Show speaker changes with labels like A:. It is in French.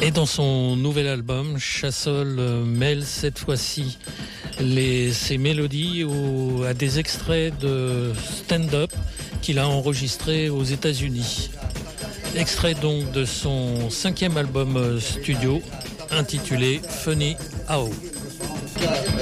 A: Et dans son nouvel album, Chassol mêle cette fois-ci ses mélodies à des extraits de stand-up qu'il a enregistrés aux États-Unis. Extrait donc de son 5e album studio intitulé Funny How.